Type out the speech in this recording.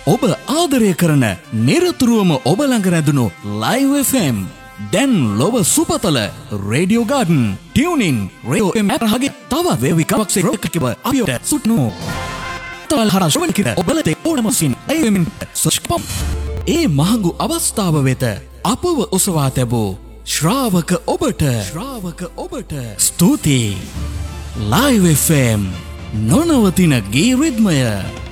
ඔබ ආදරය කරන නිරතුරුවම ඔබ ළඟ රැඳුණු Live FM දැන් ලොව සුපතල radio garden tuning radio FM රහගේ තව වේවිකාවක් සේරකකව අපිට සුට්නෝ තවල් හරශවල කිර ඔබලට ඕනමසින් අයමින් සොස්පම් ඒ මහඟු අවස්ථාව වෙත අපව ඔසවා තැබූ ශ්‍රාවක ඔබට ස්තුතියි Live FM නොනවතින ගී රිද්මය